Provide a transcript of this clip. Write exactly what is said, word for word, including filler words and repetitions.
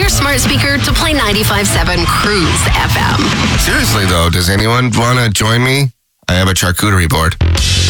your smart speaker to play ninety-five point seven Cruise F M. Seriously, though, does anyone want to join me? I have a charcuterie board.